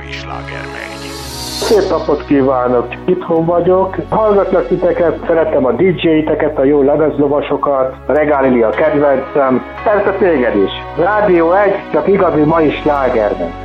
mai sláger megy. Szép napot kívánok! Itthon vagyok. Hallgatlak titeket, szeretem a DJ-teket, a jó lemezlovasokat, Regálili a kedvencem, persze téged is. Rádió 1, csak igazi mai slágerben.